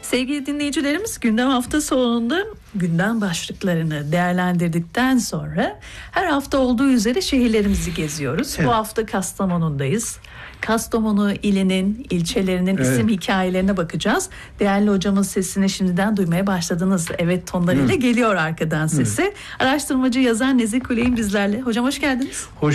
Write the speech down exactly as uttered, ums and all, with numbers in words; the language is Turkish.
Sevgili dinleyicilerimiz, gündem hafta sonunda gündem başlıklarını değerlendirdikten sonra her hafta olduğu üzere şehirlerimizi geziyoruz. Evet. Bu hafta Kastamonu'dayız. Kastamonu ilinin, ilçelerinin evet. isim hikayelerine bakacağız. Değerli hocamın sesini şimdiden duymaya başladınız. Evet, tonlarıyla Hı. geliyor arkadan sesi. Hı. Araştırmacı yazar Nezih Kuley'in bizlerle. Hocam hoş geldiniz. Hoş